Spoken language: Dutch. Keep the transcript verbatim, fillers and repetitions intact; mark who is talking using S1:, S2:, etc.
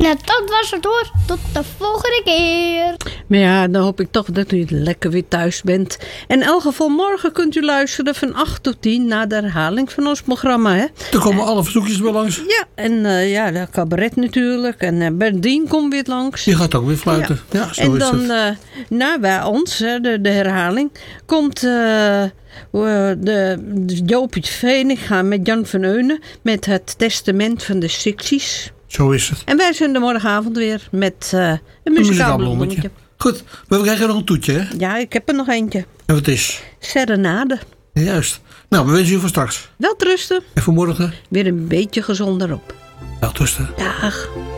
S1: Nou, dat was het hoor. Tot de volgende keer.
S2: Maar ja, dan hoop ik toch dat u lekker weer thuis bent. In elk geval morgen kunt u luisteren van acht tot tien naar de herhaling van ons programma. Hè?
S3: Er komen alle verzoekjes weer langs.
S2: Ja, en uh, ja, de cabaret natuurlijk. En uh, Berdien komt weer langs.
S3: Die gaat ook weer fluiten. Ja, ja zo
S2: en
S3: is
S2: dan
S3: het.
S2: Uh, na bij ons, de, de herhaling, komt uh, de, de Joopie Veninga met Jan van Eunen met het testament van de Sixies.
S3: Zo is het.
S2: En wij zijn er morgenavond weer met uh, een muzikaal bloemetje.
S3: Goed, maar we krijgen nog een toetje, hè?
S2: Ja, ik heb er nog eentje.
S3: En wat is?
S2: Serenade.
S3: Ja, juist. Nou, we wensen u voor straks.
S2: Welterusten.
S3: En voor morgen?
S2: Weer een beetje gezonder op.
S3: Welterusten.
S2: Dag.